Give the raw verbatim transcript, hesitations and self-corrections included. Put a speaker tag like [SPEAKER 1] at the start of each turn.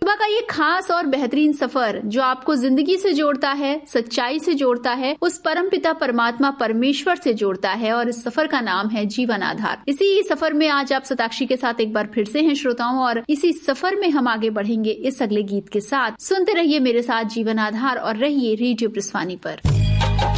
[SPEAKER 1] सेवा का ये खास और बेहतरीन सफर जो आपको जिंदगी से जोड़ता है, सच्चाई से जोड़ता है, उस परमपिता परमात्मा परमेश्वर से जोड़ता है, और इस सफर का नाम है जीवन आधार। इसी सफर में आज आप सताक्षी के साथ एक बार फिर से हैं श्रोताओं, और इसी सफर में हम आगे बढ़ेंगे इस अगले गीत के साथ। सुनते रहिए मेरे साथ जीवन आधार और रहिए रेडियो प्रसवानी पर।